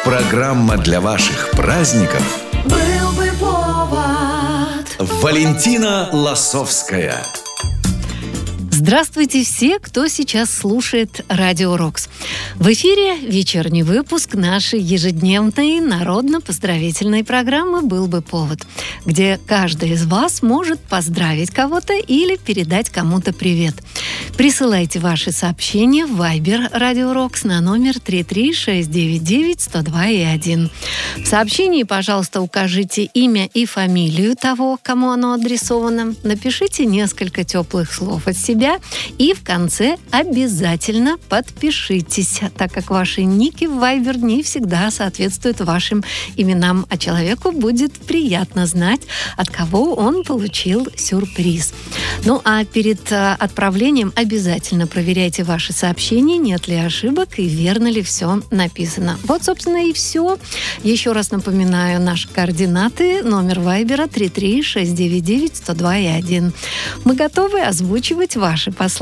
Программа для ваших праздников. Был бы повод. Валентина Лосовская. Здравствуйте все, кто сейчас слушает Радио Рокс. В эфире вечерний выпуск нашей ежедневной народно-поздравительной программы «Был бы повод», где каждый из вас может поздравить кого-то или передать кому-то привет. Присылайте ваши сообщения в Viber Радио Рокс на номер 33699-102-1. В сообщении, пожалуйста, укажите имя и фамилию того, кому оно адресовано. Напишите несколько теплых слов от себя и в конце обязательно подпишитесь, так как ваши ники в Viber не всегда соответствуют вашим именам, а человеку будет приятно знать, от кого он получил сюрприз. Ну а перед отправлением обязательно проверяйте ваши сообщения, нет ли ошибок и верно ли все написано. Вот, собственно, и все. Еще раз напоминаю наши координаты. Номер Вайбера 33699-102-1. Мы готовы озвучивать ваши послания